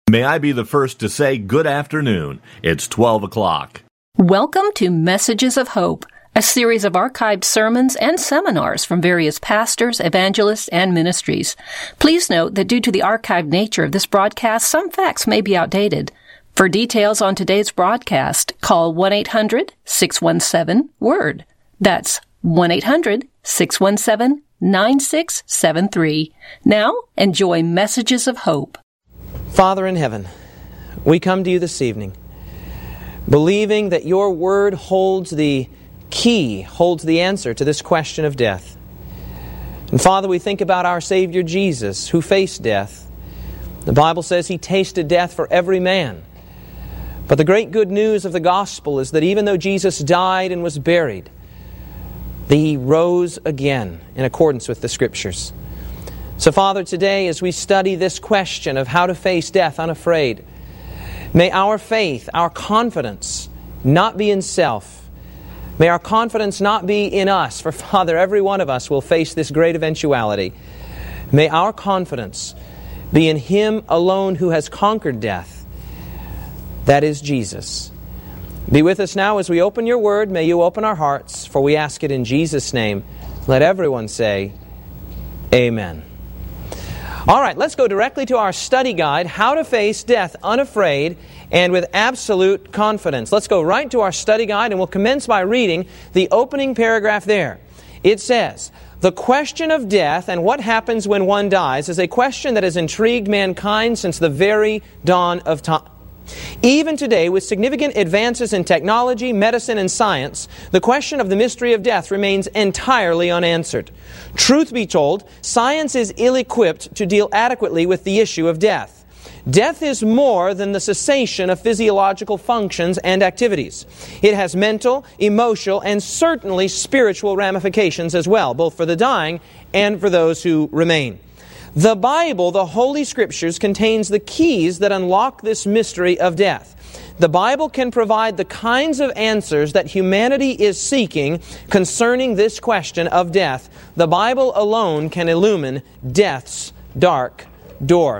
May I be the first to say good afternoon. It's 12 o'clock. Welcome to Messages of Hope, a series of archived sermons and seminars from various pastors, evangelists, and ministries. Please note that due to the archived nature of this broadcast, some facts may be outdated. For details on today's broadcast, call 1-800-617-WORD. That's 1-800-617-9673. Now, enjoy Messages of Hope. Father in heaven, we come to you this evening, believing that your word holds the key, holds the answer to this question of death. And Father, we think about our Savior Jesus, who faced death. The Bible says He tasted death for every man. But the great good news of the gospel is that even though Jesus died and was buried, He rose again in accordance with the Scriptures. So, Father, today as we study this question of how to face death unafraid, may our faith, our confidence, not be in self. May our confidence not be in us, for, Father, every one of us will face this great eventuality. May our confidence be in Him alone who has conquered death. That is Jesus. Be with us now as we open your word. May you open our hearts, for we ask it in Jesus' name. Let everyone say, Amen. All right, let's go directly to our study guide, How to Face Death Unafraid and with Absolute Confidence. Let's go right to our study guide, and we'll commence by reading the opening paragraph there. It says, "The question of death and what happens when one dies is a question that has intrigued mankind since the very dawn of time. Even today, with significant advances in technology, medicine, and science, the question of the mystery of death remains entirely unanswered. Truth be told, science is ill-equipped to deal adequately with the issue of death. Death is more than the cessation of physiological functions and activities. It has mental, emotional, and certainly spiritual ramifications as well, both for the dying and for those who remain. The Bible, the Holy Scriptures, contains the keys that unlock this mystery of death. The Bible can provide the kinds of answers that humanity is seeking concerning this question of death. The Bible alone can illumine death's dark door."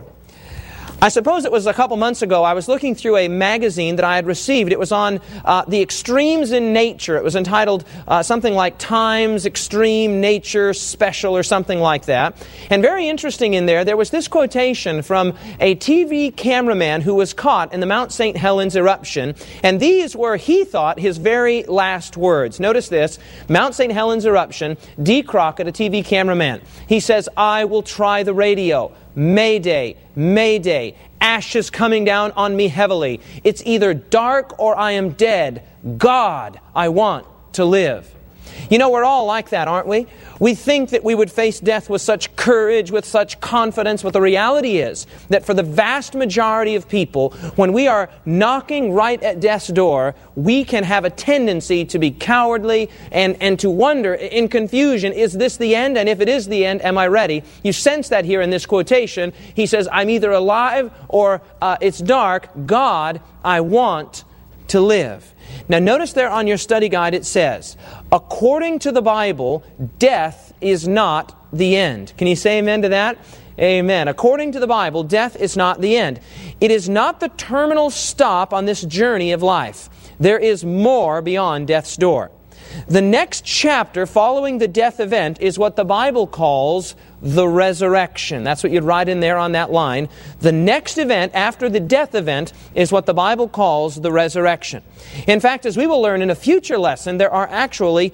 I suppose it was a couple months ago, I was looking through a magazine that I had received. It was on the extremes in nature. It was entitled something like Times Extreme Nature Special or something like that. And very interesting in there was this quotation from a TV cameraman who was caught in the Mount St. Helens eruption. And these were, he thought, his very last words. Notice this, Mount St. Helens eruption, D. Crockett, a TV cameraman. He says, "I will try the radio. Mayday, Mayday, ashes coming down on me heavily. It's either dark or I am dead. God, I want to live." You know, we're all like that, aren't we? We think that we would face death with such courage, with such confidence, but the reality is that for the vast majority of people, when we are knocking right at death's door, we can have a tendency to be cowardly and to wonder in confusion, is this the end? And if it is the end, am I ready? You sense that here in this quotation. He says, I'm either alive or it's dark. God, I want to live. Now notice there on your study guide it says, according to the Bible, death is not the end. Can you say amen to that? Amen. According to the Bible, death is not the end. It is not the terminal stop on this journey of life. There is more beyond death's door. The next chapter following the death event is what the Bible calls the resurrection. That's what you'd write in there on that line. The next event after the death event is what the Bible calls the resurrection. In fact, as we will learn in a future lesson, there are actually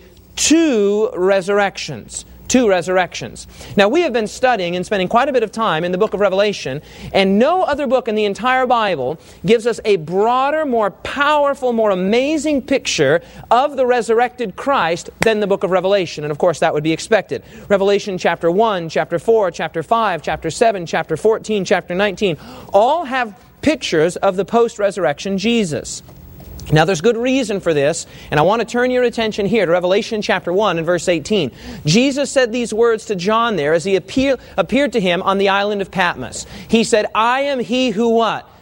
two resurrections. Two resurrections. Now, we have been studying and spending quite a bit of time in the book of Revelation, and no other book in the entire Bible gives us a broader, more powerful, more amazing picture of the resurrected Christ than the book of Revelation. And of course, that would be expected. Revelation chapter 1, chapter 4, chapter 5, chapter 7, chapter 14, chapter 19, all have pictures of the post-resurrection Jesus. Now there's good reason for this, and I want to turn your attention here to Revelation chapter 1 and verse 18. Jesus said these words to John there as he appeared to him on the island of Patmos. He said, I am he who what?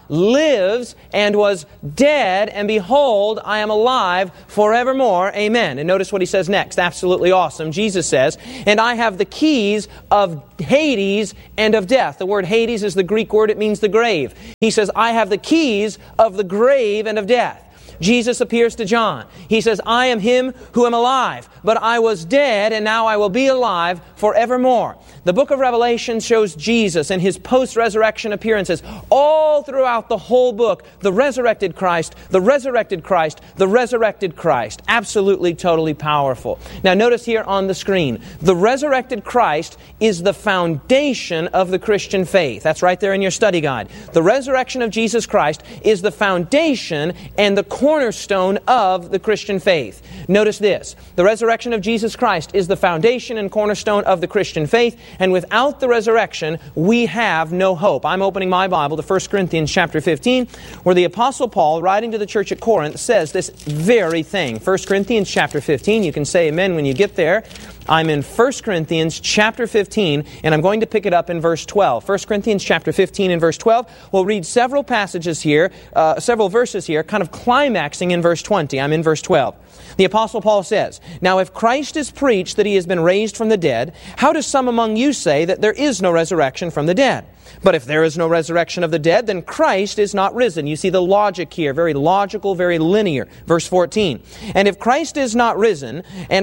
lives and was dead, and behold, I am alive forevermore. Amen. And notice what he says next. Absolutely awesome. Jesus says, and I have the keys of Hades and of death. The word Hades is the Greek word. It means the grave. He says, I have the keys of the grave and of death. Jesus appears to John. He says, I am him who am alive, but I was dead, and now I will be alive forevermore. The book of Revelation shows Jesus and his post-resurrection appearances all throughout the whole book. The resurrected Christ, the resurrected Christ, the resurrected Christ. Absolutely, totally powerful. Now notice here on the screen, the resurrected Christ is the foundation of the Christian faith. That's right there in your study guide. The resurrection of Jesus Christ is the foundation and the cornerstone of the Christian faith. Notice this. The resurrection of Jesus Christ is the foundation and cornerstone of the Christian faith, and without the resurrection, we have no hope. I'm opening my Bible to 1 Corinthians chapter 15, where the Apostle Paul, writing to the church at Corinth, says this very thing. 1 Corinthians chapter 15, you can say amen when you get there. I'm in 1 Corinthians chapter 15, and I'm going to pick it up in verse 12. 1 Corinthians chapter 15 and verse 12. We'll read several passages here, several verses here, kind of climaxing in verse 20. I'm in verse 12. The Apostle Paul says, now if Christ is preached that he has been raised from the dead, how do some among you say that there is no resurrection from the dead? But if there is no resurrection of the dead, then Christ is not risen. You see the logic here, very logical, very linear. Verse 14. And if Christ is not risen, then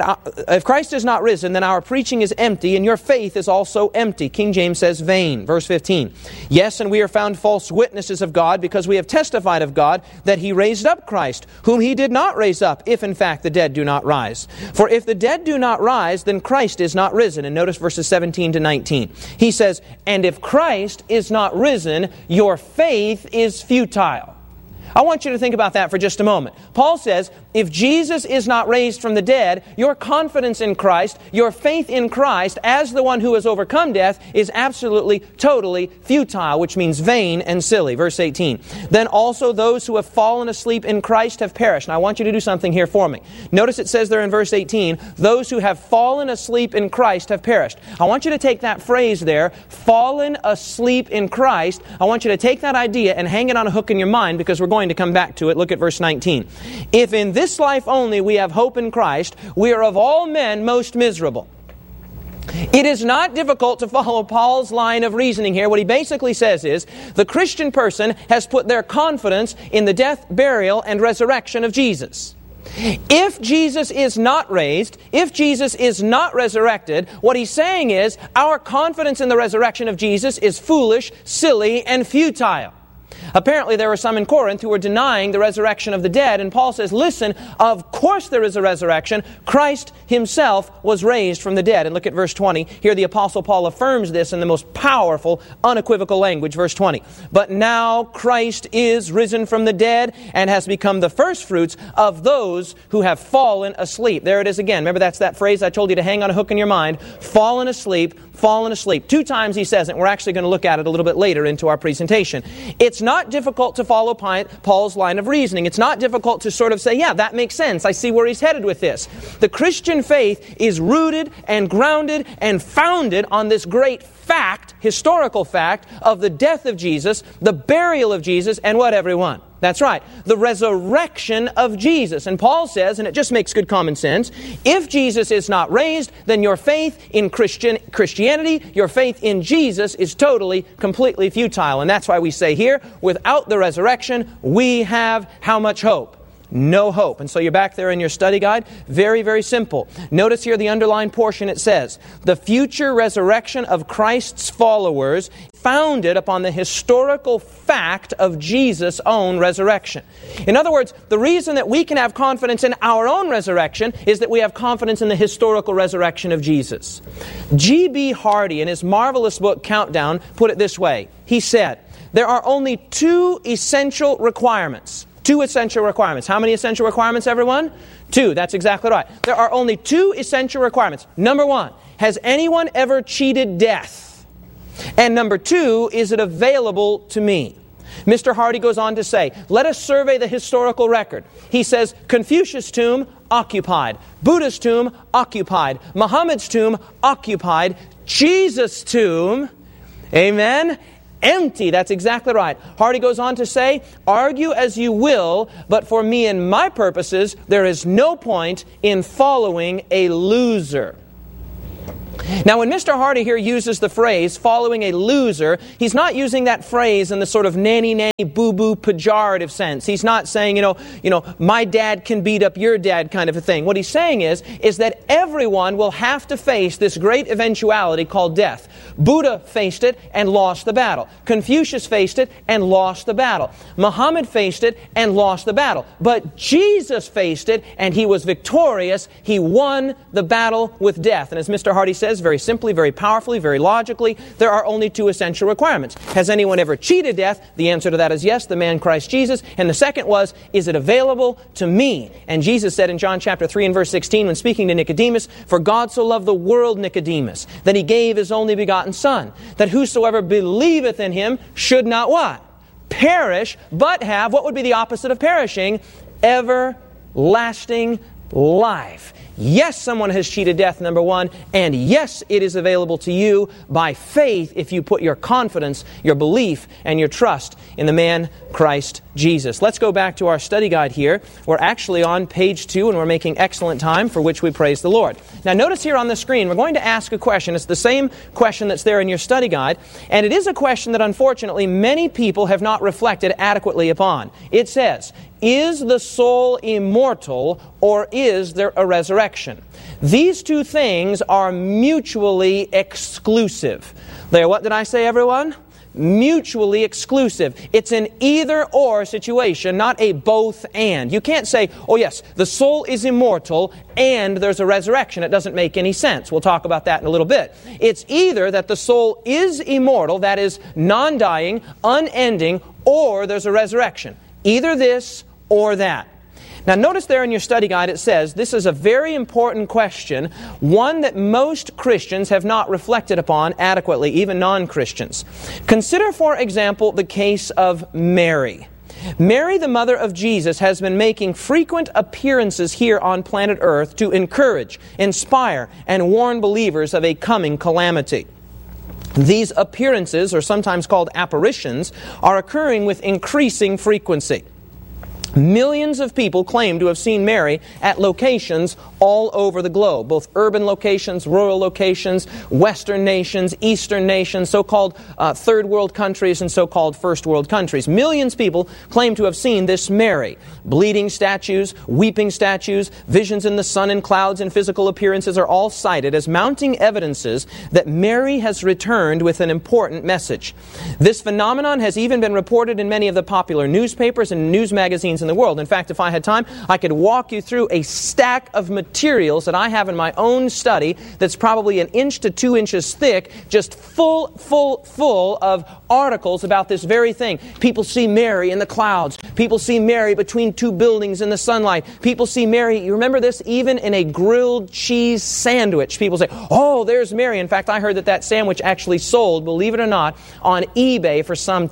our preaching is empty, and your faith is also empty. King James says vain. Verse 15. Yes, and we are found false witnesses of God, because we have testified of God that he raised up Christ, whom he did not raise up, if in fact the dead do not rise. For if the dead do not rise, then Christ is not risen. And notice verses 17 to 19. He says, and if Christ is not risen, your faith is futile. I want you to think about that for just a moment. Paul says, if Jesus is not raised from the dead, your confidence in Christ, your faith in Christ as the one who has overcome death is absolutely, totally futile, which means vain and silly. Verse 18. Then also those who have fallen asleep in Christ have perished. Now I want you to do something here for me. Notice it says there in verse 18, those who have fallen asleep in Christ have perished. I want you to take that phrase there, fallen asleep in Christ. I want you to take that idea and hang it on a hook in your mind, because we're going to come back to it. Look at verse 19. If in this life only we have hope in Christ, we are of all men most miserable. It is not difficult to follow Paul's line of reasoning here. What he basically says is, the Christian person has put their confidence in the death, burial, and resurrection of Jesus. If Jesus is not raised, if Jesus is not resurrected, what he's saying is, our confidence in the resurrection of Jesus is foolish, silly, and futile. Apparently there were some in Corinth who were denying the resurrection of the dead, and Paul says, listen, of course there is a resurrection. Christ himself was raised from the dead. And look at verse 20. Here the Apostle Paul affirms this in the most powerful, unequivocal language. Verse 20. But now Christ is risen from the dead and has become the firstfruits of those who have fallen asleep. There it is again. Remember, that's that phrase I told you to hang on a hook in your mind. Fallen asleep, fallen asleep. 2 times he says it. We're actually going to look at it a little bit later into our presentation. It's not difficult to follow Paul's line of reasoning. It's not difficult to sort of say, yeah, that makes sense. I see where he's headed with this. The Christian faith is rooted and grounded and founded on this great fact, historical fact, of the death of Jesus, the burial of Jesus, and what, everyone? That's right, the resurrection of Jesus. And Paul says, and it just makes good common sense, if Jesus is not raised, then your faith in Christianity, your faith in Jesus is totally, completely futile. And that's why we say here, without the resurrection, we have how much hope? No hope. And so you're back there in your study guide. Very, very simple. Notice here the underlined portion. It says, the future resurrection of Christ's followers founded upon the historical fact of Jesus' own resurrection. In other words, the reason that we can have confidence in our own resurrection is that we have confidence in the historical resurrection of Jesus. G.B. Hardy, in his marvelous book, Countdown, put it this way. He said, there are only 2 essential requirements. 2 essential requirements. How many essential requirements, everyone? 2. That's exactly right. There are only 2 essential requirements. Number 1, has anyone ever cheated death? And number 2, is it available to me? Mr. Hardy goes on to say, let us survey the historical record. He says, Confucius' tomb, occupied. Buddha's tomb, occupied. Muhammad's tomb, occupied. Jesus' tomb, amen, empty. That's exactly right. Hardy goes on to say, argue as you will, but for me and my purposes, there is no point in following a loser. Now, when Mr. Hardy here uses the phrase, following a loser, he's not using that phrase in the sort of nanny, boo-boo, pejorative sense. He's not saying, my dad can beat up your dad kind of a thing. What he's saying is that everyone will have to face this great eventuality called death. Buddha faced it and lost the battle. Confucius faced it and lost the battle. Muhammad faced it and lost the battle. But Jesus faced it and he was victorious. He won the battle with death. And as Mr. Hardy says, very simply, very powerfully, very logically, there are only two essential requirements. Has anyone ever cheated death? The answer to that is yes, the man Christ Jesus. And the second was, is it available to me? And Jesus said in John chapter 3 and verse 16, when speaking to Nicodemus, for God so loved the world, Nicodemus, that He gave His only begotten Son, that whosoever believeth in Him should not what? Perish, but have, what would be the opposite of perishing? Everlasting life. Yes, someone has cheated death, number one, and yes, it is available to you by faith if you put your confidence, your belief, and your trust in the man Christ Jesus. Let's go back to our study guide here. We're actually on page 2, and we're making excellent time, for which we praise the Lord. Now, notice here on the screen, we're going to ask a question. It's the same question that's there in your study guide, and it is a question that, unfortunately, many people have not reflected adequately upon. It says, is the soul immortal, or is there a resurrection? These two things are mutually exclusive. There, what did I say, everyone? Mutually exclusive. It's an either-or situation, not a both-and. You can't say, oh yes, the soul is immortal and there's a resurrection. It doesn't make any sense. We'll talk about that in a little bit. It's either that the soul is immortal, that is non-dying, unending, or there's a resurrection. Either this or that. Now notice there in your study guide it says, this is a very important question, one that most Christians have not reflected upon adequately, even non-Christians. Consider, for example, the case of Mary. Mary, the mother of Jesus, has been making frequent appearances here on planet Earth to encourage, inspire, and warn believers of a coming calamity. These appearances, or sometimes called apparitions, are occurring with increasing frequency. Millions of people claim to have seen Mary at locations all over the globe, both urban locations, rural locations, Western nations, Eastern nations, so-called third world countries, and so-called first world countries. Millions of people claim to have seen this Mary. Bleeding statues, weeping statues, visions in the sun and clouds, and physical appearances are all cited as mounting evidences that Mary has returned with an important message. This phenomenon has even been reported in many of the popular newspapers and news magazines in the world. In fact, if I had time, I could walk you through a stack of materials that I have in my own study that's probably 1 inch to 2 inches thick, just full of articles about this very thing. People see Mary in the clouds. People see Mary between two buildings in the sunlight. People see Mary, you remember this, even in a grilled cheese sandwich. People say, oh, there's Mary. In fact, I heard that sandwich actually sold, believe it or not, on eBay for some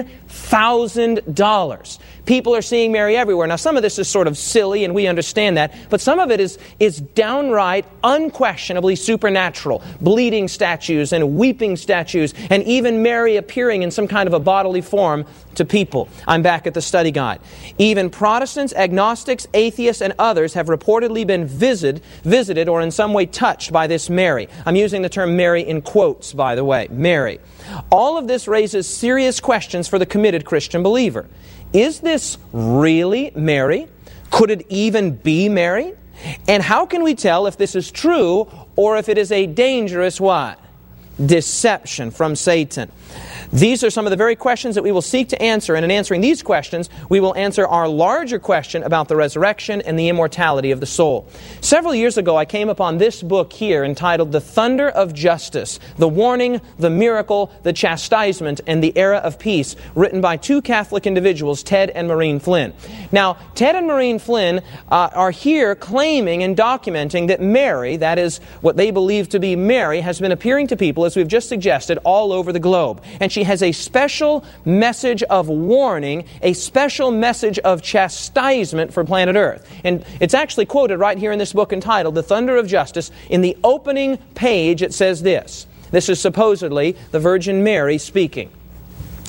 $10,000. People are seeing Mary everywhere. Now, some of this is sort of silly, and we understand that, but some of it is downright, unquestionably supernatural. Bleeding statues and weeping statues, and even Mary appearing in some kind of a bodily form to people. I'm back at the study guide. Even Protestants, agnostics, atheists, and others have reportedly been visited or in some way touched by this Mary. I'm using the term Mary in quotes, by the way. Mary. All of this raises serious questions for the committed Christian believer. Is this really Mary? Could it even be Mary? And how can we tell if this is true or if it is a dangerous what? Deception from Satan. These are some of the very questions that we will seek to answer, and in answering these questions, we will answer our larger question about the resurrection and the immortality of the soul. Several years ago, I came upon this book here entitled The Thunder of Justice, The Warning, the Miracle, the Chastisement, and the Era of Peace, written by two Catholic individuals, Ted and Maureen Flynn. Now, Ted and Maureen Flynn are here claiming and documenting that Mary, that is what they believe to be Mary, has been appearing to people, as we've just suggested, all over the globe. And she has a special message of warning, a special message of chastisement for planet Earth. And it's actually quoted right here in this book entitled The Thunder of Justice. In the opening page it says this. This is supposedly the Virgin Mary speaking.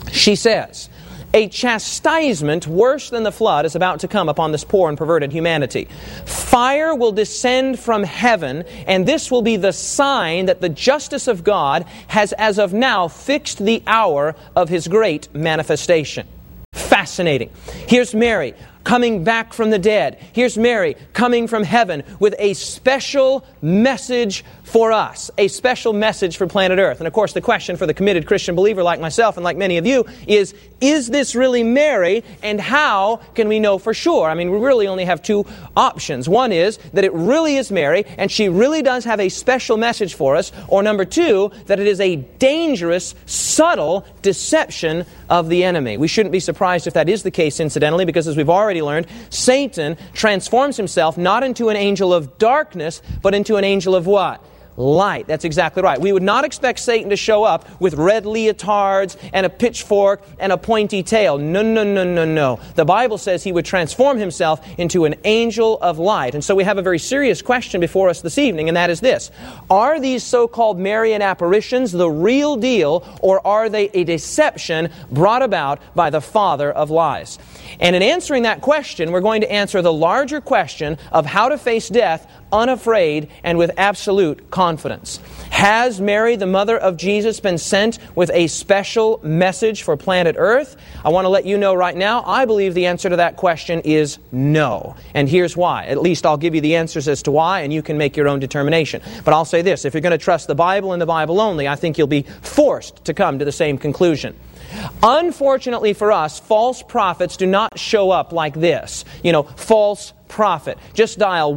She says, a chastisement worse than the flood is about to come upon this poor and perverted humanity. Fire will descend from heaven, and this will be the sign that the justice of God has as of now fixed the hour of His great manifestation. Fascinating. Here's Mary coming back from the dead. Here's Mary coming from heaven with a special message for us, a special message for planet Earth. And of course, the question for the committed Christian believer like myself and like many of you is this really Mary, and how can we know for sure? I mean, we really only have two options. One is that it really is Mary, and she really does have a special message for us, or number two, that it is a dangerous, subtle deception of the enemy. We shouldn't be surprised if that is the case, incidentally, because as we've already learned, Satan transforms himself not into an angel of darkness, but into an angel of what? Light. That's exactly right. We would not expect Satan to show up with red leotards and a pitchfork and a pointy tail. No, no, no, no, no. The Bible says he would transform himself into an angel of light. And so we have a very serious question before us this evening, and that is this. Are these so-called Marian apparitions the real deal, or are they a deception brought about by the father of lies? And in answering that question, we're going to answer the larger question of how to face death unafraid and with absolute confidence. Has Mary, the mother of Jesus, been sent with a special message for planet Earth? I want to let you know right now, I believe the answer to that question is no. And here's why. At least I'll give you the answers as to why, and you can make your own determination. But I'll say this, if you're going to trust the Bible and the Bible only, I think you'll be forced to come to the same conclusion. Unfortunately for us, false prophets do not show up like this. False prophet. Just dial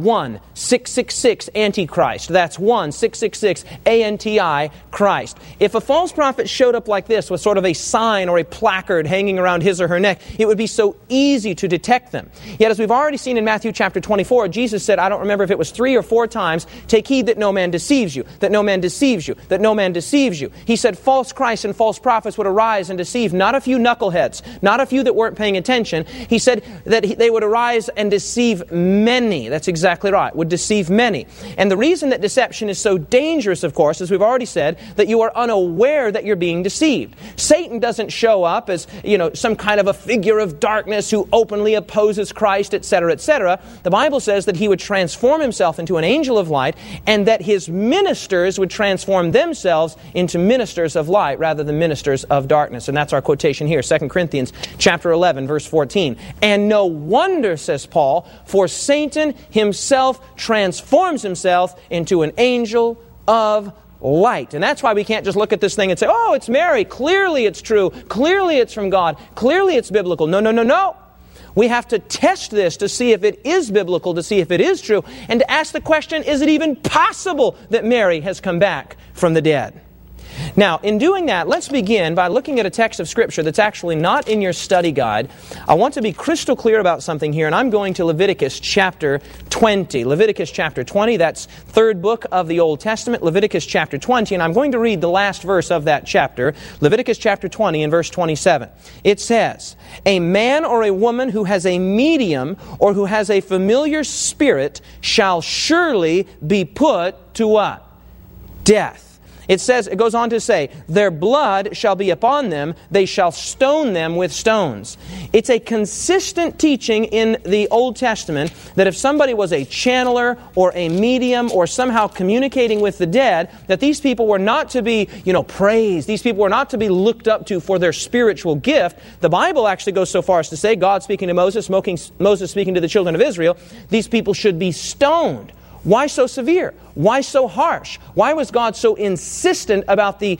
1-666 Antichrist. That's 1-666 ANTI Christ. If a false prophet showed up like this with sort of a sign or a placard hanging around his or her neck, it would be so easy to detect them. Yet as we've already seen in Matthew chapter 24, Jesus said, I don't remember if it was 3 or 4 times, take heed that no man deceives you, that no man deceives you, that no man deceives you. He said false Christs and false prophets would arise and deceive not a few knuckleheads, not a few that weren't paying attention. He said that they would arise and deceive many. That's exactly right. Would deceive many. And the reason that deception is so dangerous, of course, as we've already said, that you are unaware that you're being deceived. Satan doesn't show up as, some kind of a figure of darkness who openly opposes Christ, etc., etc. The Bible says that he would transform himself into an angel of light, and that his ministers would transform themselves into ministers of light rather than ministers of darkness. And that's our quotation here, 2 Corinthians chapter 11, verse 14. And no wonder, says Paul, for Satan himself transforms himself into an angel of light. And that's why we can't just look at this thing and say, oh, it's Mary. Clearly it's true. Clearly it's from God. Clearly it's biblical. No, no, no, no. We have to test this to see if it is biblical, to see if it is true, and to ask the question, is it even possible that Mary has come back from the dead? Now, in doing that, let's begin by looking at a text of Scripture that's actually not in your study guide. I want to be crystal clear about something here, and I'm going to Leviticus chapter 20. Leviticus chapter 20, that's third book of the Old Testament, Leviticus chapter 20, and I'm going to read the last verse of that chapter, Leviticus chapter 20 and verse 27. It says, a man or a woman who has a medium or who has a familiar spirit shall surely be put to what? Death. It goes on to say, their blood shall be upon them, they shall stone them with stones. It's a consistent teaching in the Old Testament that if somebody was a channeler or a medium or somehow communicating with the dead, that these people were not to be, praised. These people were not to be looked up to for their spiritual gift. The Bible actually goes so far as to say, God speaking to Moses, Moses speaking to the children of Israel, these people should be stoned. Why so severe? Why so harsh? Why was God so insistent about the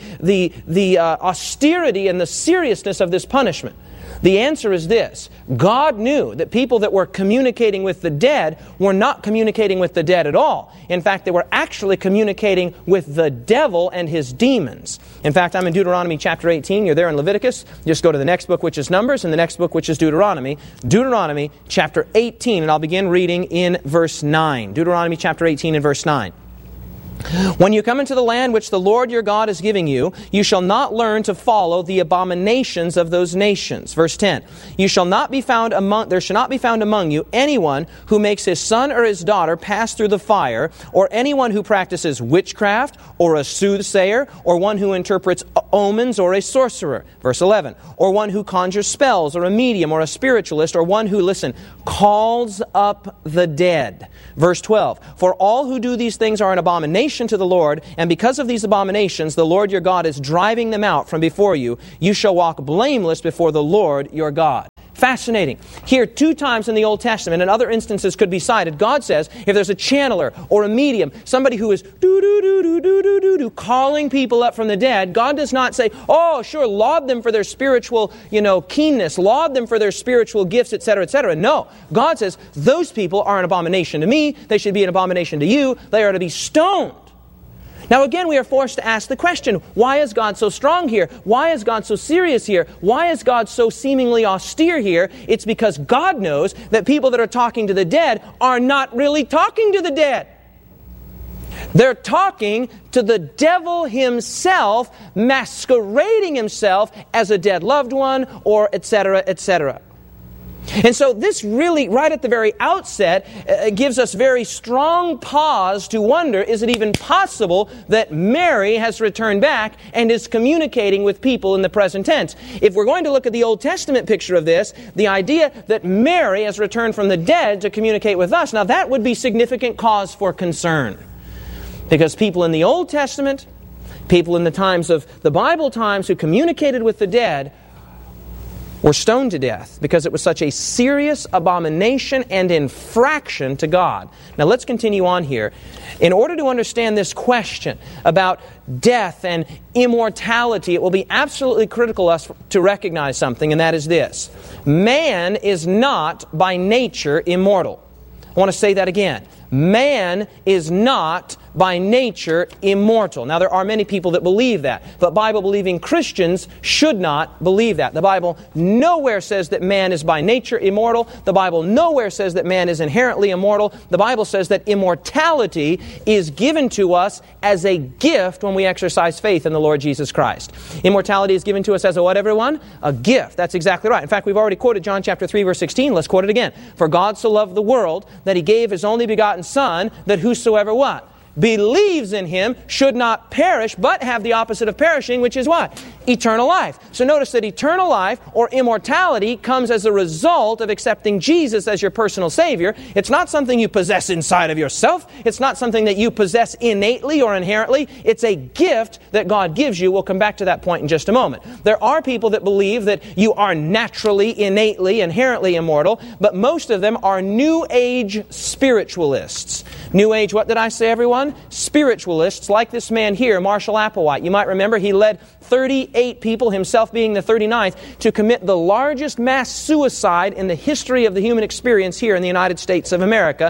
austerity and the seriousness of this punishment? The answer is this. God knew that people that were communicating with the dead were not communicating with the dead at all. In fact, they were actually communicating with the devil and his demons. In fact, I'm in Deuteronomy chapter 18. You're there in Leviticus. Just go to the next book, which is Numbers, and the next book, which is Deuteronomy. Deuteronomy chapter 18, and I'll begin reading in verse 9. Deuteronomy chapter 18 and verse 9. When you come into the land which the Lord your God is giving you, you shall not learn to follow the abominations of those nations. Verse 10, there shall not be found among you anyone who makes his son or his daughter pass through the fire, or anyone who practices witchcraft, or a soothsayer, or one who interprets omens, or a sorcerer. Verse 11, or one who conjures spells, or a medium, or a spiritualist, or one who, listen, calls up the dead. Verse 12, for all who do these things are an abomination to the Lord, and because of these abominations, the Lord your God is driving them out from before you. You shall walk blameless before the Lord your God. Fascinating. Here, 2 times in the Old Testament, and other instances could be cited, God says, if there's a channeler or a medium, somebody who is calling people up from the dead, God does not say, oh, sure, laud them for their spiritual, keenness, laud them for their spiritual gifts, etc., etc. No. God says, those people are an abomination to me. They should be an abomination to you. They are to be stoned. Now again, we are forced to ask the question, why is God so strong here? Why is God so serious here? Why is God so seemingly austere here? It's because God knows that people that are talking to the dead are not really talking to the dead. They're talking to the devil himself, masquerading himself as a dead loved one, or etc., etc. And so this really, right at the very outset, gives us very strong pause to wonder, is it even possible that Mary has returned back and is communicating with people in the present tense? If we're going to look at the Old Testament picture of this, the idea that Mary has returned from the dead to communicate with us, now that would be significant cause for concern. Because people in the Old Testament, people in the times of the Bible times who communicated with the dead, were stoned to death because it was such a serious abomination and infraction to God. Now let's continue on here. In order to understand this question about death and immortality, it will be absolutely critical to recognize something, and that is this. Man is not by nature immortal. I want to say that again. Man is not by nature immortal. Now, there are many people that believe that, but Bible-believing Christians should not believe that. The Bible nowhere says that man is by nature immortal. The Bible nowhere says that man is inherently immortal. The Bible says that immortality is given to us as a gift when we exercise faith in the Lord Jesus Christ. Immortality is given to us as a what, everyone? A gift. That's exactly right. In fact, we've already quoted John chapter 3, verse 16. Let's quote it again. For God so loved the world that He gave His only begotten Son, that whosoever what? Believes in Him should not perish, but have the opposite of perishing, which is what? Eternal life. So notice that eternal life or immortality comes as a result of accepting Jesus as your personal Savior. It's not something you possess inside of yourself. It's not something that you possess innately or inherently. It's a gift that God gives you. We'll come back to that point in just a moment. There are people that believe that you are naturally, innately, inherently immortal, but most of them are New Age spiritualists. New Age, what did I say, everyone? Spiritualists, like this man here, Marshall Applewhite. You might remember he led 38 people, himself being the 39th, to commit the largest mass suicide in the history of the human experience here in the United States of America.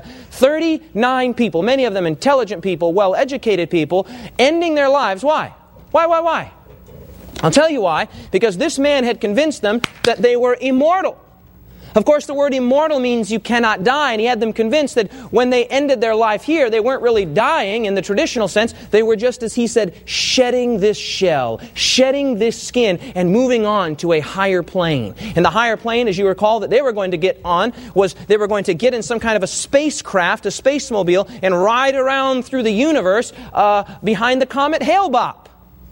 39 people, many of them intelligent people, well-educated people, ending their lives. Why? Why? I'll tell you why. Because this man had convinced them that they were immortal. Of course, the word immortal means you cannot die, and he had them convinced that when they ended their life here, they weren't really dying in the traditional sense. They were just, as he said, shedding this shell, shedding this skin, and moving on to a higher plane. And the higher plane, as you recall, that they were going to get on was they were going to get in some kind of a spacecraft, a spacemobile, and ride around through the universe behind the comet Hale-Bopp.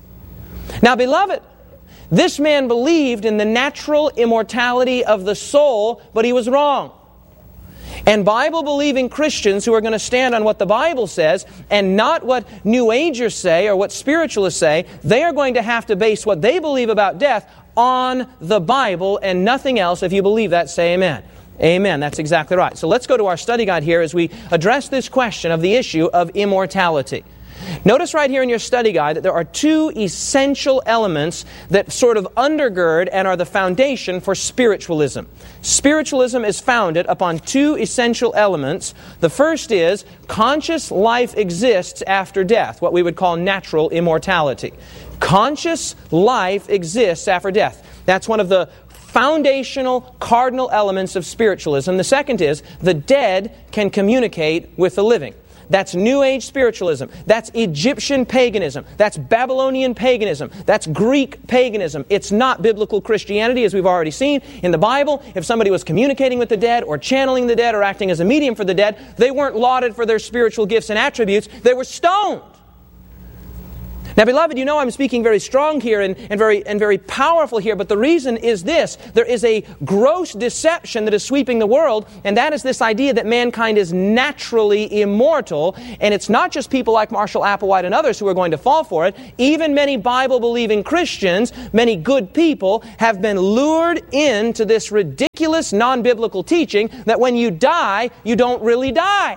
Now, beloved, this man believed in the natural immortality of the soul, but he was wrong. And Bible-believing Christians who are going to stand on what the Bible says and not what New Agers say or what spiritualists say, they are going to have to base what they believe about death on the Bible and nothing else. If you believe that, say amen. Amen. That's exactly right. So let's go to our study guide here as we address this question of the issue of immortality. Notice right here in your study guide that there are two essential elements that sort of undergird and are the foundation for spiritualism. Spiritualism is founded upon two essential elements. The first is conscious life exists after death, what we would call natural immortality. Conscious life exists after death. That's one of the foundational, cardinal elements of spiritualism. The second is the dead can communicate with the living. That's New Age spiritualism. That's Egyptian paganism. That's Babylonian paganism. That's Greek paganism. It's not biblical Christianity, as we've already seen. In the Bible, if somebody was communicating with the dead or channeling the dead or acting as a medium for the dead, they weren't lauded for their spiritual gifts and attributes. They were stoned. Now, beloved, you know I'm speaking very strong here and very powerful here, but the reason is this. There is a gross deception that is sweeping the world, and that is this idea that mankind is naturally immortal, and it's not just people like Marshall Applewhite and others who are going to fall for it. Even many Bible-believing Christians, many good people, have been lured into this ridiculous non-biblical teaching that when you die, you don't really die.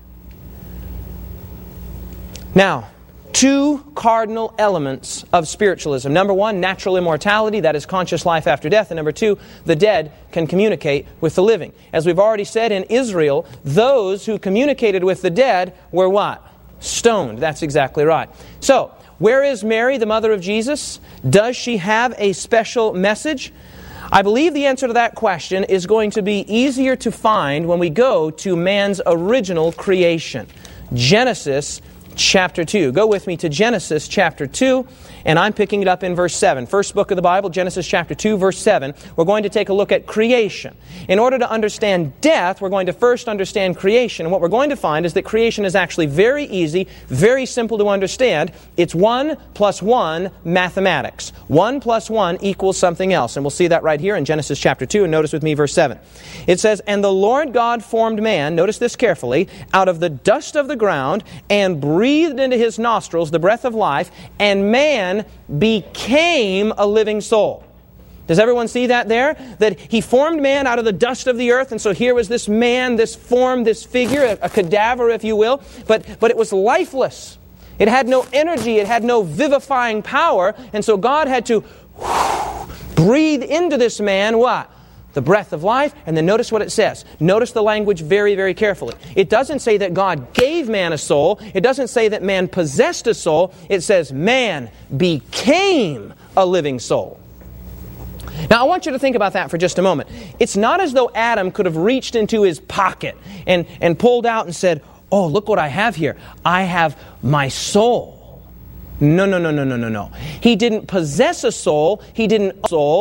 Now, two cardinal elements of spiritualism. Number one, natural immortality, that is conscious life after death. And number two, the dead can communicate with the living. As we've already said, in Israel, those who communicated with the dead were what? Stoned. That's exactly right. So, where is Mary, the mother of Jesus? Does she have a special message? I believe the answer to that question is going to be easier to find when we go to man's original creation. Genesis chapter 2. Go with me to Genesis chapter 2, and I'm picking it up in verse 7. First book of the Bible, Genesis chapter 2, verse 7. We're going to take a look at creation. In order to understand death, we're going to first understand creation. And what we're going to find is that creation is actually very easy, very simple to understand. It's 1 plus 1 mathematics. 1 plus 1 equals something else. And we'll see that right here in Genesis chapter 2, and notice with me verse 7. It says, "And the Lord God formed man," notice this carefully, "out of the dust of the ground, and breathed into his nostrils the breath of life, and man became a living soul." Does everyone see that there? That he formed man out of the dust of the earth, and so here was this man, this form, this figure, a cadaver, if you will, but it was lifeless. It had no energy, it had no vivifying power, and so God had to breathe into this man what? The breath of life, and then notice what it says. Notice the language very, very carefully. It doesn't say that God gave man a soul. It doesn't say that man possessed a soul. It says man became a living soul. Now, I want you to think about that for just a moment. It's not as though Adam could have reached into his pocket and pulled out and said, "Oh, look what I have here. I have my soul." No. He didn't possess a soul. He didn't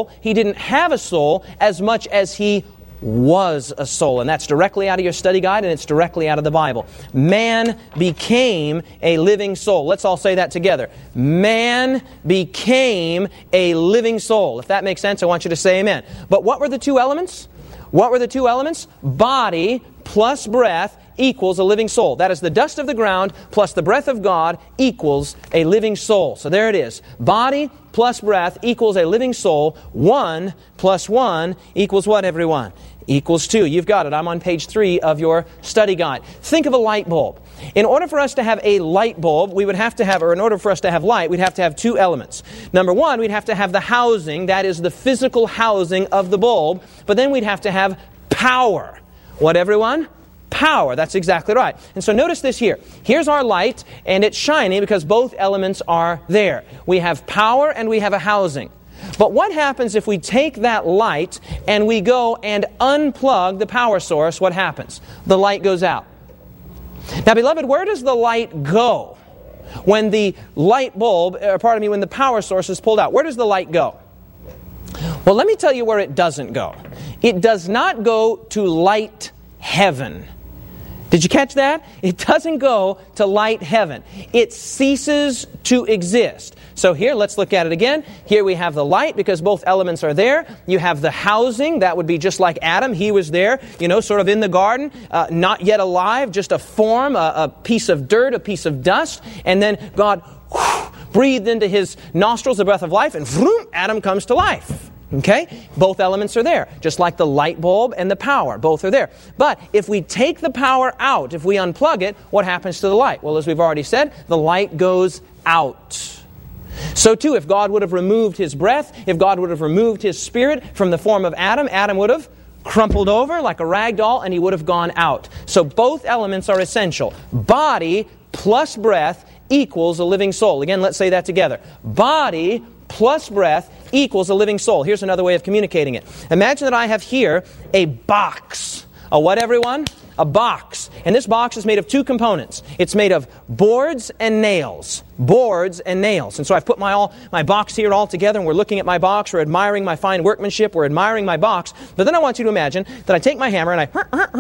have a soul as much as he was a soul. And that's directly out of your study guide, and it's directly out of the Bible. Man became a living soul. Let's all say that together. Man became a living soul. If that makes sense, I want you to say amen. But what were the two elements? What were the two elements? Body plus breath equals a living soul. That is the dust of the ground plus the breath of God equals a living soul. So there it is. Body plus breath equals a living soul. 1 plus 1 equals what, everyone? Equals 2. You've got it. I'm on page 3 of your study guide. Think of a light bulb. In order for us to have a light bulb, we would have to have, or in order for us to have light, we'd have to have two elements. Number one, we'd have to have the housing, that is the physical housing of the bulb, but then we'd have to have power. What, everyone? Power. That's exactly right. And so notice this here. Here's our light, and it's shining because both elements are there. We have power and we have a housing. But what happens if we take that light and we go and unplug the power source? What happens? The light goes out. Now, beloved, where does the light go when the light bulb, when the power source is pulled out? Where does the light go? Well, let me tell you where it doesn't go. It does not go to light heaven. Did you catch that? It doesn't go to light heaven. It ceases to exist. So here, let's look at it again. Here we have the light because both elements are there. You have the housing. That would be just like Adam. He was there, sort of in the garden, not yet alive, just a form, a piece of dirt, a piece of dust. And then God breathed into his nostrils the breath of life, and vroom, Adam comes to life. Okay? Both elements are there, just like the light bulb and the power. Both are there. But if we take the power out, if we unplug it, what happens to the light? Well, as we've already said, the light goes out. So too, if God would have removed his breath, if God would have removed his spirit from the form of Adam, Adam would have crumpled over like a rag doll and he would have gone out. So both elements are essential. Body plus breath equals a living soul. Again, let's say that together. Body plus breath equals a living soul. Here's another way of communicating it. Imagine that I have here a box A what, everyone? A box. And this box is made of two components. It's made of boards and nails. Boards and nails. And so I've put my box here all together, and we're looking at my box. We're admiring my fine workmanship. We're admiring my box. But then I want you to imagine that I take my hammer and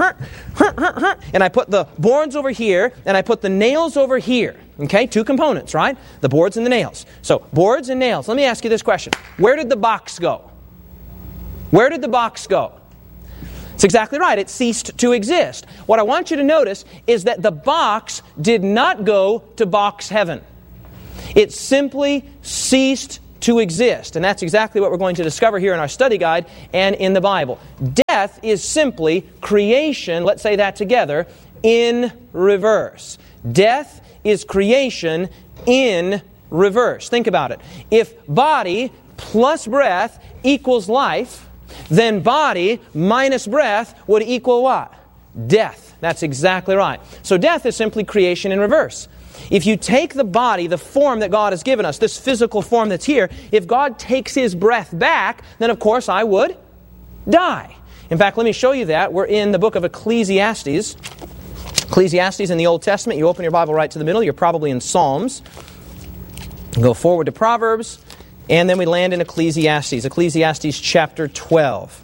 I put the boards over here, and I put the nails over here. Okay? Two components, right? The boards and the nails. So, boards and nails. Let me ask you this question. Where did the box go? Where did the box go? It's exactly right. It ceased to exist. What I want you to notice is that the box did not go to box heaven. It simply ceased to exist. And that's exactly what we're going to discover here in our study guide and in the Bible. Death is simply creation, let's say that together, in reverse. Death is creation in reverse. Think about it. If body plus breath equals life, then body minus breath would equal what? Death. That's exactly right. So death is simply creation in reverse. If you take the body, the form that God has given us, this physical form that's here, if God takes His breath back, then of course I would die. In fact, let me show you that. We're in the book of Ecclesiastes. Ecclesiastes in the Old Testament. You open your Bible right to the middle. You're probably in Psalms. Go forward to Proverbs. And then we land in Ecclesiastes. Ecclesiastes chapter 12.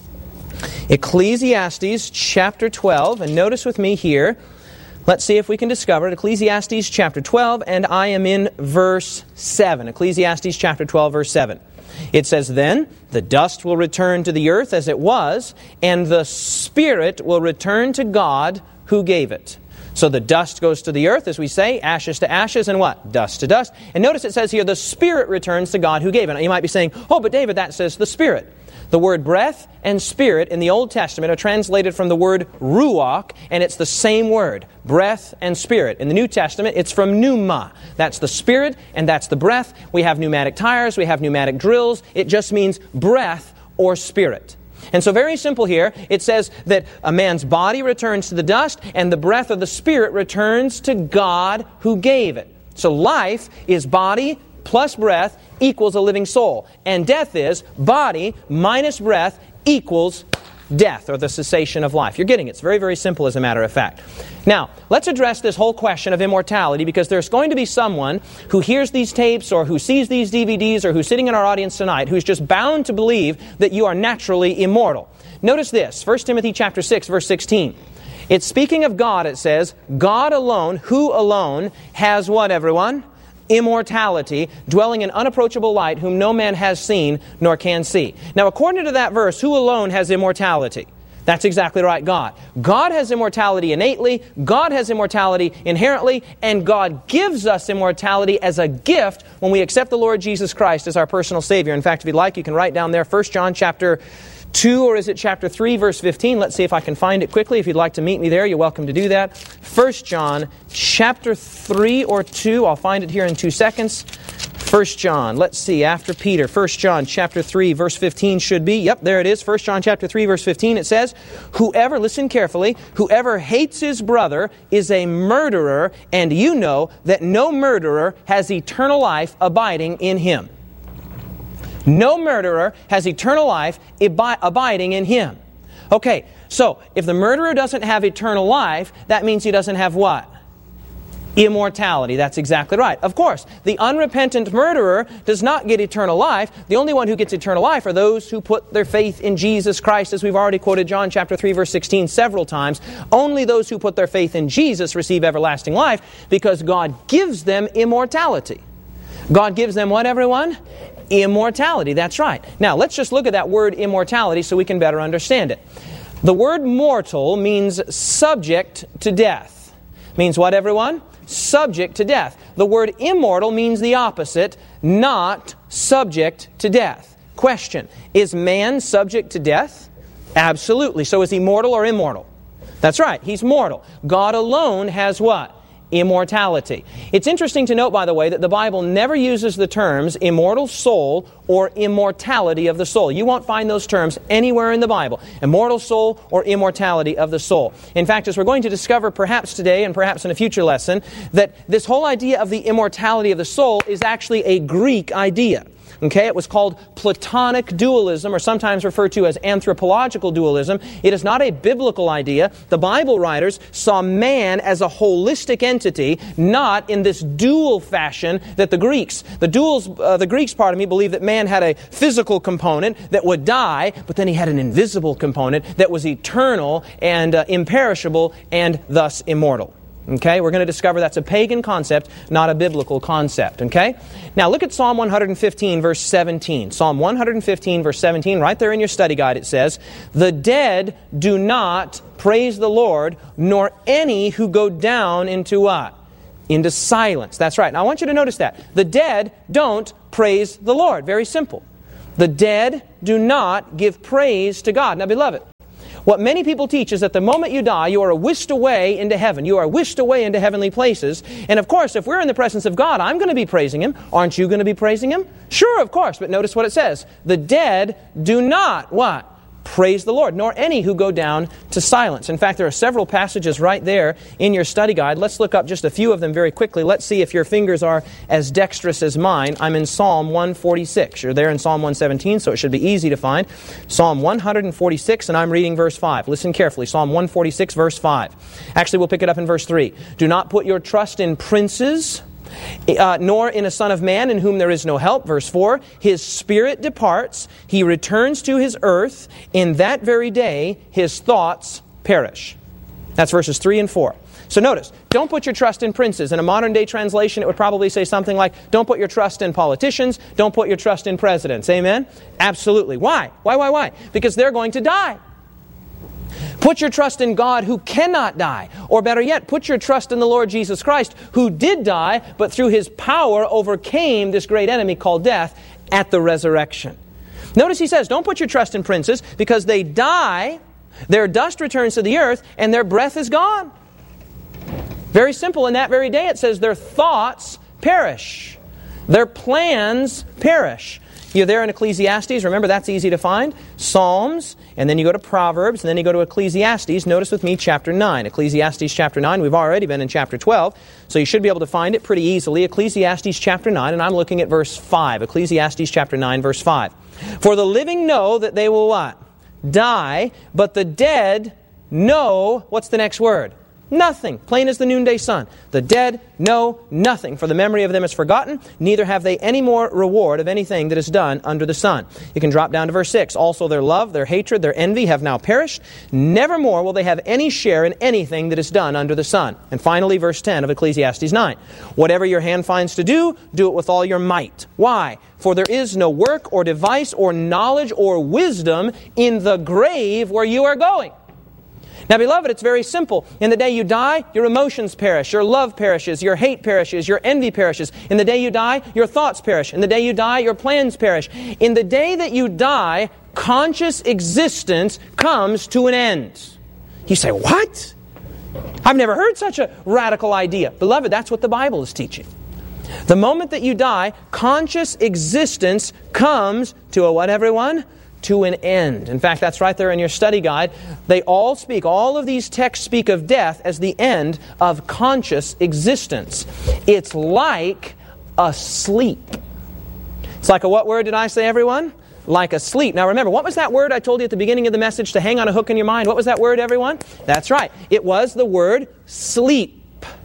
Ecclesiastes chapter 12. And notice with me here, let's see if we can discover it. Ecclesiastes chapter 12, and I am in verse 7. Ecclesiastes chapter 12, verse 7. It says, "Then the dust will return to the earth as it was, and the spirit will return to God who gave it." So the dust goes to the earth, as we say, ashes to ashes, and what? Dust to dust. And notice it says here, the Spirit returns to God who gave it. Now you might be saying, oh, but David, that says the Spirit. The word breath and spirit in the Old Testament are translated from the word ruach, and it's the same word, breath and spirit. In the New Testament, it's from pneuma. That's the spirit, and that's the breath. We have pneumatic tires, we have pneumatic drills. It just means breath or spirit. And so very simple here, it says that a man's body returns to the dust and the breath of the Spirit returns to God who gave it. So life is body plus breath equals a living soul. And death is body minus breath equals death, or the cessation of life. You're getting it. It's very, very simple as a matter of fact. Now, let's address this whole question of immortality, because there's going to be someone who hears these tapes or who sees these DVDs or who's sitting in our audience tonight who's just bound to believe that you are naturally immortal. Notice this, 1 Timothy chapter 6, verse 16. It's speaking of God, it says, God alone, who alone has what, everyone? Immortality, dwelling in unapproachable light, whom no man has seen nor can see. Now, according to that verse, who alone has immortality? That's exactly right, God. God has immortality innately, God has immortality inherently, and God gives us immortality as a gift when we accept the Lord Jesus Christ as our personal Savior. In fact, if you'd like, you can write down there 1 John chapter 2, or is it chapter 3, verse 15? Let's see if I can find it quickly. If you'd like to meet me there, you're welcome to do that. 1 John chapter 3 or 2, I'll find it here in 2 seconds. 1 John, let's see, after Peter, 1 John chapter 3, verse 15 should be. Yep, there it is. 1 John chapter 3, verse 15, it says, "Whoever," listen carefully, "whoever hates his brother is a murderer, and you know that no murderer has eternal life abiding in him." No murderer has eternal life abiding in him. Okay, so if the murderer doesn't have eternal life, that means he doesn't have what? Immortality. That's exactly right. Of course, the unrepentant murderer does not get eternal life. The only one who gets eternal life are those who put their faith in Jesus Christ, as we've already quoted John chapter 3, verse 16 several times. Only those who put their faith in Jesus receive everlasting life, because God gives them immortality. God gives them what, everyone? Immortality. That's right. Now, let's just look at that word immortality so we can better understand it. The word mortal means subject to death. Means what, everyone? Subject to death. The word immortal means the opposite, not subject to death. Question, is man subject to death? Absolutely. So is he mortal or immortal? That's right, he's mortal. God alone has what? Immortality. It's interesting to note, by the way, that the Bible never uses the terms immortal soul or immortality of the soul. You won't find those terms anywhere in the Bible. Immortal soul or immortality of the soul. In fact, as we're going to discover perhaps today and perhaps in a future lesson, that this whole idea of the immortality of the soul is actually a Greek idea. Okay, it was called Platonic dualism, or sometimes referred to as anthropological dualism. It is not a biblical idea. The Bible writers saw man as a holistic entity, not in this dual fashion that the Greeks. The Greeks, believed that man had a physical component that would die, but then he had an invisible component that was eternal and imperishable and thus immortal. Okay, we're going to discover that's a pagan concept, not a biblical concept. Okay? Now look at Psalm 115, verse 17. Psalm 115, verse 17, right there in your study guide it says, "The dead do not praise the Lord, nor any who go down into what? Into silence." That's right. Now I want you to notice that. The dead don't praise the Lord. Very simple. The dead do not give praise to God. Now beloved, what many people teach is that the moment you die, you are whisked away into heaven. You are whisked away into heavenly places. And of course, if we're in the presence of God, I'm going to be praising Him. Aren't you going to be praising Him? Sure, of course. But notice what it says. The dead do not, what? Praise the Lord, nor any who go down to silence. In fact, there are several passages right there in your study guide. Let's look up just a few of them very quickly. Let's see if your fingers are as dexterous as mine. I'm in Psalm 146. You're there in Psalm 117, so it should be easy to find. Psalm 146, and I'm reading verse 5. Listen carefully. Psalm 146, verse 5. Actually, we'll pick it up in verse 3. "Do not put your trust in princes, nor in a son of man in whom there is no help." Verse 4, "His spirit departs, he returns to his earth. In that very day his thoughts perish." That's verses 3 and 4. So notice, don't put your trust in princes. In a modern day translation, it would probably say something like, don't put your trust in politicians, don't put your trust in presidents. Amen? Absolutely. Why? Why? Because they're going to die. Put your trust in God who cannot die. Or better yet, put your trust in the Lord Jesus Christ who did die, but through His power overcame this great enemy called death at the resurrection. Notice he says, don't put your trust in princes because they die, their dust returns to the earth, and their breath is gone. Very simple. In that very day it says their thoughts perish. Their plans perish. You're there in Ecclesiastes. Remember, that's easy to find. Psalms, and then you go to Proverbs, and then you go to Ecclesiastes. Notice with me chapter 9. Ecclesiastes chapter 9. We've already been in chapter 12, so you should be able to find it pretty easily. Ecclesiastes chapter 9, and I'm looking at verse 5. Ecclesiastes chapter 9, verse 5. "For the living know that they will what? Die, but the dead know," what's the next word? Nothing. Plain as the noonday sun. "The dead know nothing, for the memory of them is forgotten, neither have they any more reward of anything that is done under the sun." You can drop down to verse 6. "Also their love, their hatred, their envy have now perished. Nevermore will they have any share in anything that is done under the sun." And finally, verse 10 of Ecclesiastes 9. "Whatever your hand finds to do it with all your might." Why? "For there is no work or device or knowledge or wisdom in the grave where you are going." Now, beloved, it's very simple. In the day you die, your emotions perish, your love perishes, your hate perishes, your envy perishes. In the day you die, your thoughts perish. In the day you die, your plans perish. In the day that you die, conscious existence comes to an end. You say, what? I've never heard such a radical idea. Beloved, that's what the Bible is teaching. The moment that you die, conscious existence comes to a what, everyone? To an end. In fact, that's right there in your study guide. All of these texts speak of death as the end of conscious existence. It's like a sleep. It's like a what word did I say, everyone? Like a sleep. Now remember, what was that word I told you at the beginning of the message to hang on a hook in your mind? What was that word, everyone? That's right. It was the word sleep.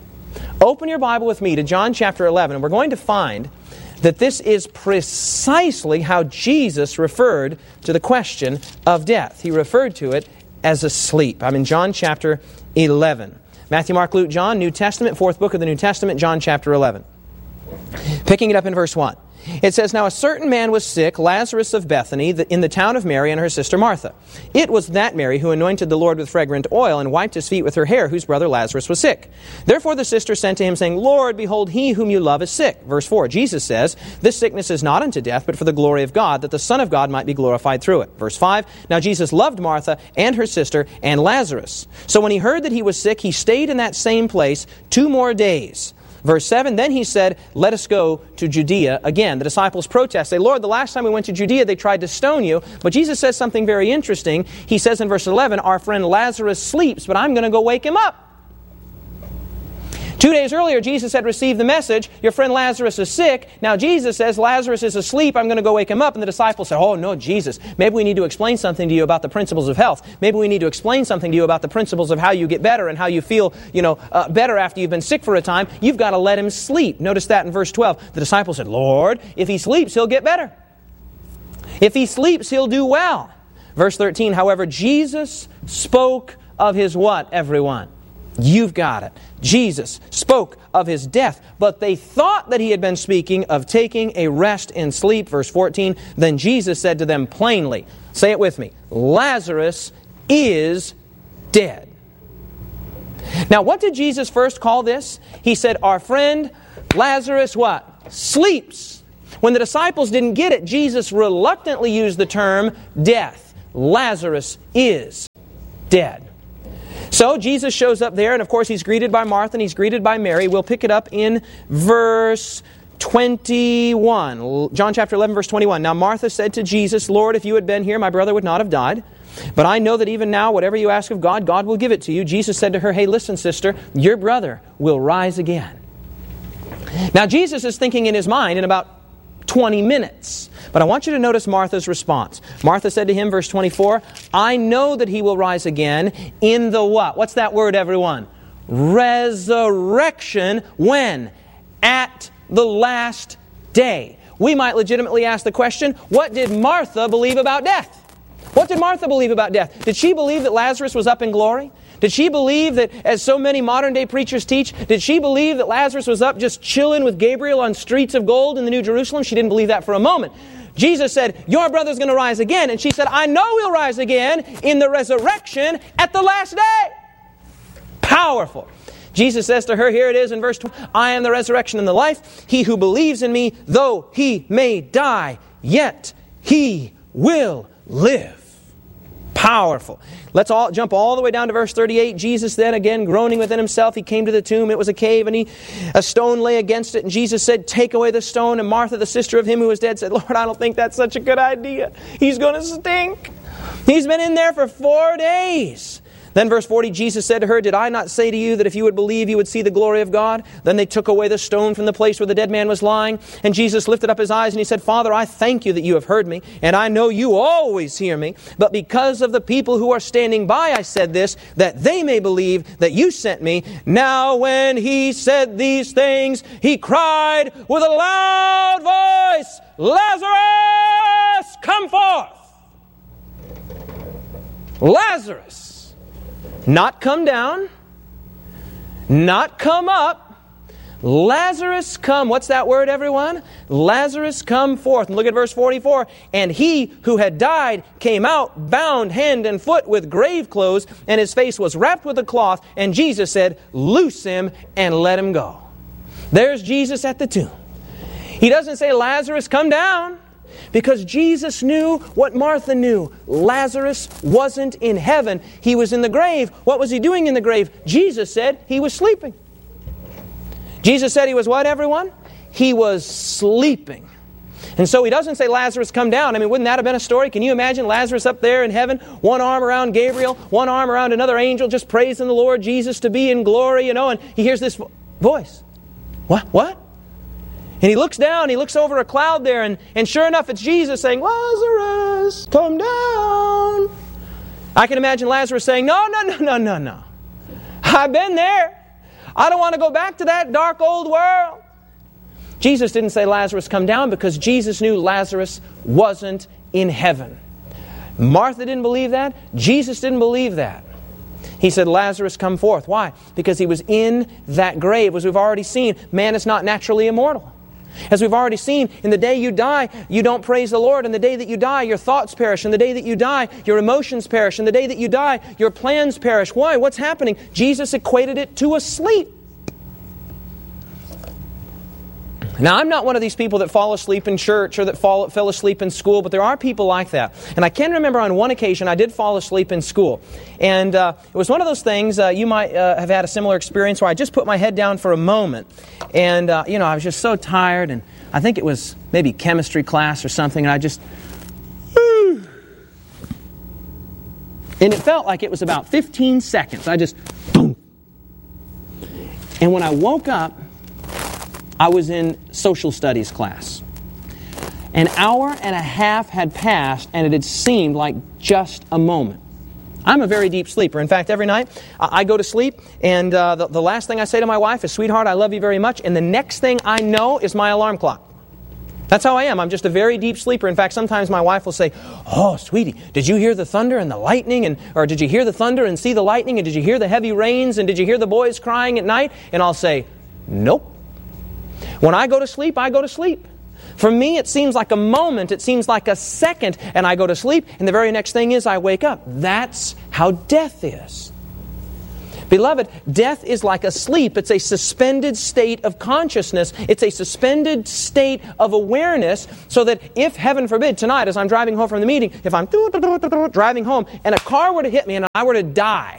Open your Bible with me to John chapter 11, and we're going to find that this is precisely how Jesus referred to the question of death. He referred to it as a sleep. I'm in John chapter 11. Matthew, Mark, Luke, John, New Testament, fourth book of the New Testament, John chapter 11. Picking it up in verse 1. It says, "Now a certain man was sick, Lazarus of Bethany, in the town of Mary and her sister Martha. It was that Mary who anointed the Lord with fragrant oil and wiped His feet with her hair, whose brother Lazarus was sick. Therefore the sister sent to Him, saying, Lord, behold, he whom you love is sick." Verse 4, Jesus says, "This sickness is not unto death, but for the glory of God, that the Son of God might be glorified through it." Verse 5, "Now Jesus loved Martha and her sister and Lazarus. So when He heard that he was sick, He stayed in that same place 2 more days. Verse 7, "Then He said, Let us go to Judea again." The disciples protest, say, "Lord, the last time we went to Judea, they tried to stone you." But Jesus says something very interesting. He says in verse 11, "Our friend Lazarus sleeps, but I'm going to go wake him up." 2 days earlier, Jesus had received the message, your friend Lazarus is sick. Now Jesus says, Lazarus is asleep, I'm going to go wake him up. And the disciples said, oh no, Jesus, maybe we need to explain something to you about the principles of health. Maybe we need to explain something to you about the principles of how you get better and how you feel, better after you've been sick for a time. You've got to let him sleep. Notice that in verse 12. The disciples said, Lord, if he sleeps, he'll get better. If he sleeps, he'll do well. Verse 13, however, Jesus spoke of his what, everyone? You've got it. Jesus spoke of his death, but they thought that he had been speaking of taking a rest in sleep. Verse 14, then Jesus said to them plainly, say it with me, Lazarus is dead. Now, what did Jesus first call this? He said, our friend Lazarus what? Sleeps. When the disciples didn't get it, Jesus reluctantly used the term death. Lazarus is dead. So Jesus shows up there, and of course he's greeted by Martha and he's greeted by Mary. We'll pick it up in verse 21. John chapter 11, verse 21. Now Martha said to Jesus, Lord, if you had been here, my brother would not have died. But I know that even now, whatever you ask of God, God will give it to you. Jesus said to her, hey, listen, sister, your brother will rise again. Now Jesus is thinking in his mind in about 20 minutes. But I want you to notice Martha's response. Martha said to him, verse 24, I know that he will rise again in the what? What's that word, everyone? Resurrection. When? At the last day. We might legitimately ask the question, what did Martha believe about death? What did Martha believe about death? Did she believe that Lazarus was up in glory? Did she believe that, as so many modern-day preachers teach, did she believe that Lazarus was up just chilling with Gabriel on streets of gold in the New Jerusalem? She didn't believe that for a moment. Jesus said, your brother's going to rise again. And she said, I know he'll rise again in the resurrection at the last day. Powerful. Jesus says to her, here it is in verse 20, I am the resurrection and the life. He who believes in me, though he may die, yet he will live. Powerful. Let's all jump all the way down to verse 38. Jesus then, again, groaning within himself, he came to the tomb. It was a cave, and a stone lay against it. And Jesus said, take away the stone. And Martha, the sister of him who was dead, said, Lord, I don't think that's such a good idea. He's going to stink. He's been in there for 4 days. Then verse 40, Jesus said to her, did I not say to you that if you would believe, you would see the glory of God? Then they took away the stone from the place where the dead man was lying. And Jesus lifted up his eyes and he said, Father, I thank you that you have heard me, and I know you always hear me. But because of the people who are standing by, I said this, that they may believe that you sent me. Now when he said these things, he cried with a loud voice, Lazarus, come forth! Lazarus! Not come down, not come up. Lazarus come. What's that word, everyone? Lazarus come forth. And look at verse 44. And he who had died came out, bound hand and foot with grave clothes, and his face was wrapped with a cloth. And Jesus said, loose him and let him go. There's Jesus at the tomb. He doesn't say, Lazarus, come down. Because Jesus knew what Martha knew. Lazarus wasn't in heaven. He was in the grave. What was he doing in the grave? Jesus said he was sleeping. Jesus said he was what, everyone? He was sleeping. And so he doesn't say, Lazarus, come down. I mean, wouldn't that have been a story? Can you imagine Lazarus up there in heaven, one arm around Gabriel, one arm around another angel, just praising the Lord Jesus to be in glory, and he hears this voice. What? And he looks down, he looks over a cloud there, and sure enough, it's Jesus saying, Lazarus, come down. I can imagine Lazarus saying, no. I've been there. I don't want to go back to that dark old world. Jesus didn't say, Lazarus, come down, because Jesus knew Lazarus wasn't in heaven. Martha didn't believe that. Jesus didn't believe that. He said, Lazarus, come forth. Why? Because he was in that grave. As we've already seen, man is not naturally immortal. As we've already seen, in the day you die, you don't praise the Lord. In the day that you die, your thoughts perish. In the day that you die, your emotions perish. In the day that you die, your plans perish. Why? What's happening? Jesus equated it to a sleep. Now, I'm not one of these people that fall asleep in church or that fell asleep in school, but there are people like that. And I can remember on one occasion I did fall asleep in school. And it was one of those things, you might have had a similar experience, where I just put my head down for a moment. And, I was just so tired, and I think it was maybe chemistry class or something, and I just... And it felt like it was about 15 seconds. I just... Boom. And when I woke up, I was in social studies class. An hour and a half had passed, and it had seemed like just a moment. I'm a very deep sleeper. In fact, every night I go to sleep, and the last thing I say to my wife is, "Sweetheart, I love you very much." And the next thing I know is my alarm clock. That's how I am. I'm just a very deep sleeper. In fact, sometimes my wife will say, "Oh, sweetie, did you hear the thunder and the lightning? Or did you hear the thunder and see the lightning? And did you hear the heavy rains? And did you hear the boys crying at night?" And I'll say, "Nope." When I go to sleep, I go to sleep. For me, it seems like a moment, it seems like a second, and I go to sleep, and the very next thing is I wake up. That's how death is. Beloved, death is like a sleep. It's a suspended state of consciousness. It's a suspended state of awareness, so that if, heaven forbid, tonight as I'm driving home from the meeting, if I'm driving home and a car were to hit me and I were to die,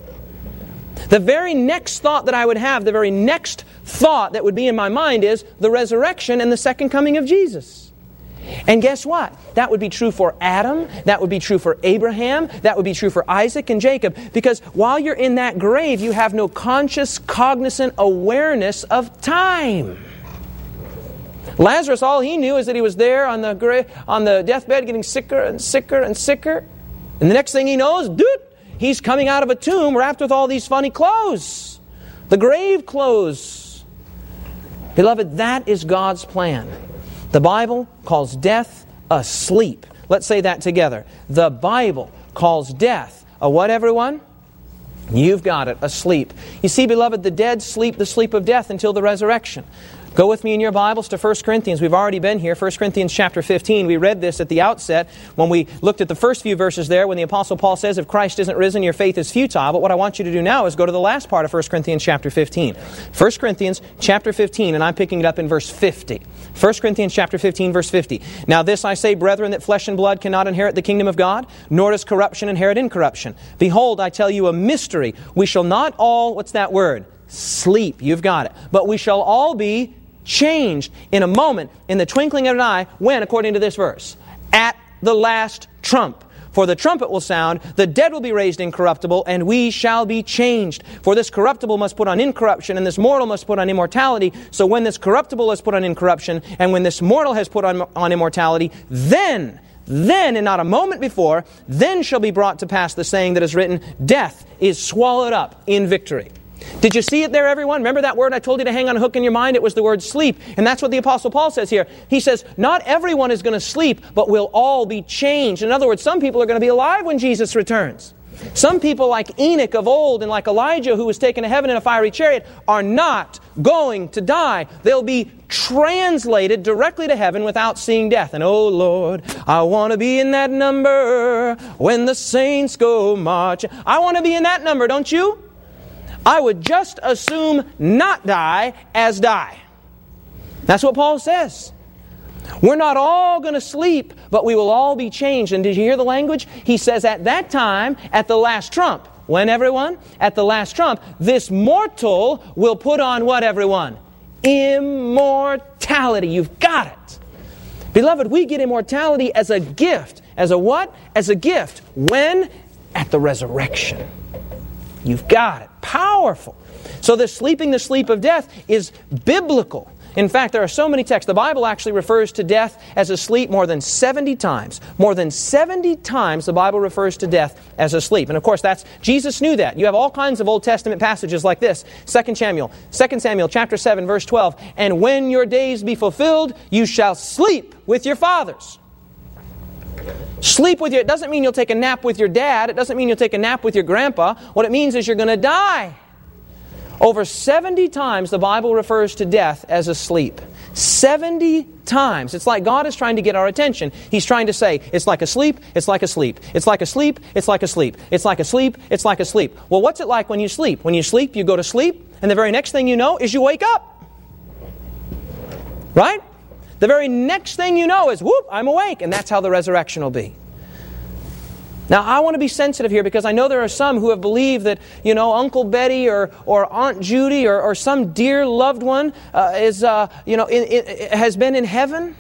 the very next thought that I would have, the very next thought that would be in my mind is the resurrection and the second coming of Jesus. And guess what? That would be true for Adam, that would be true for Abraham, that would be true for Isaac and Jacob. Because while you're in that grave, you have no conscious, cognizant awareness of time. Lazarus, all he knew is that he was there on the deathbed getting sicker and sicker and sicker. And the next thing he knows, he's coming out of a tomb wrapped with all these funny clothes. The grave clothes. Beloved, that is God's plan. The Bible calls death a sleep. Let's say that together. The Bible calls death a what, everyone? You've got it, a sleep. You see, beloved, the dead sleep the sleep of death until the resurrection. Go with me in your Bibles to 1 Corinthians. We've already been here. 1 Corinthians chapter 15. We read this at the outset when we looked at the first few verses there when the Apostle Paul says, if Christ isn't risen, your faith is futile. But what I want you to do now is go to the last part of 1 Corinthians chapter 15. 1 Corinthians chapter 15, and I'm picking it up in verse 50. 1 Corinthians chapter 15, verse 50. Now this I say, brethren, that flesh and blood cannot inherit the kingdom of God, nor does corruption inherit incorruption. Behold, I tell you a mystery. We shall not all, what's that word? Sleep. You've got it. But we shall all be changed in a moment, in the twinkling of an eye, when, according to this verse, at the last trump. For the trumpet will sound, the dead will be raised incorruptible, and we shall be changed. For this corruptible must put on incorruption, and this mortal must put on immortality. So when this corruptible has put on incorruption, and when this mortal has put on immortality, then, and not a moment before, then shall be brought to pass the saying that is written, death is swallowed up in victory. Did you see it there, everyone? Remember that word I told you to hang on a hook in your mind? It was the word sleep. And that's what the Apostle Paul says here. He says, not everyone is going to sleep, but we'll all be changed. In other words, some people are going to be alive when Jesus returns. Some people like Enoch of old and like Elijah, who was taken to heaven in a fiery chariot, are not going to die. They'll be translated directly to heaven without seeing death. And oh Lord, I want to be in that number when the saints go marching. I want to be in that number, don't you? I would just assume not die as die. That's what Paul says. We're not all going to sleep, but we will all be changed. And did you hear the language? He says at that time, at the last trump. When, everyone? At the last trump, this mortal will put on what, everyone? Immortality. You've got it. Beloved, we get immortality as a gift. As a what? As a gift. When? At the resurrection. You've got it. Powerful. So this sleeping the sleep of death is biblical. In fact, there are so many texts. The Bible actually refers to death as a sleep more than 70 times. More than 70 times the Bible refers to death as a sleep. And of course, Jesus knew that. You have all kinds of Old Testament passages like this. 2 Samuel chapter 7, verse 12. And when your days be fulfilled, you shall sleep with your fathers. Sleep with it doesn't mean you'll take a nap with your dad. It doesn't mean you'll take a nap with your grandpa. What it means is you're going to die. Over 70 times the Bible refers to death as a sleep. 70 times. It's like God is trying to get our attention. He's trying to say, it's like a sleep, it's like a sleep. It's like a sleep, it's like a sleep. It's like a sleep, it's like a sleep. Well, what's it like when you sleep? When you sleep, you go to sleep, and the very next thing you know is you wake up. Right? The very next thing you know is, whoop, I'm awake. And that's how the resurrection will be. Now, I want to be sensitive here because I know there are some who have believed that, Uncle Betty or Aunt Judy or some dear loved one has been in heaven.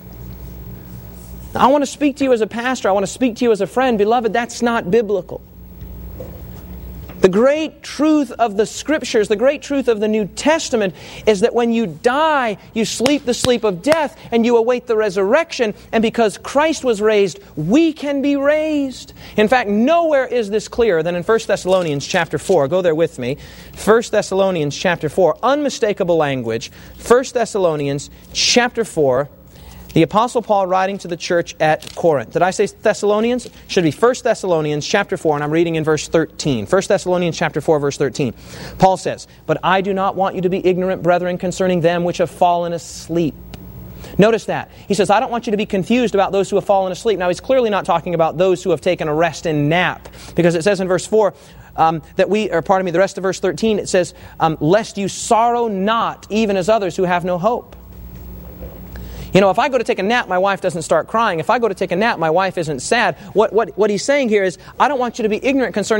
I want to speak to you as a pastor. I want to speak to you as a friend. Beloved, that's not biblical. The great truth of the Scriptures, the great truth of the New Testament is that when you die, you sleep the sleep of death and you await the resurrection. And because Christ was raised, we can be raised. In fact, nowhere is this clearer than in 1 Thessalonians chapter 4. Go there with me. 1 Thessalonians chapter 4. Unmistakable language. 1 Thessalonians chapter 4. The Apostle Paul writing to the church at Corinth. Did I say Thessalonians? Should be 1 Thessalonians chapter 4, and I'm reading in verse 13. 1 Thessalonians chapter 4, verse 13. Paul says, "But I do not want you to be ignorant, brethren, concerning them which have fallen asleep." Notice that. He says, I don't want you to be confused about those who have fallen asleep. Now, he's clearly not talking about those who have taken a rest and nap, because it says in verse 4, the rest of verse 13, it says, "Lest you sorrow not, even as others who have no hope." You know, if I go to take a nap, my wife doesn't start crying. If I go to take a nap, my wife isn't sad. What he's saying here is, I don't want you to be ignorant concerning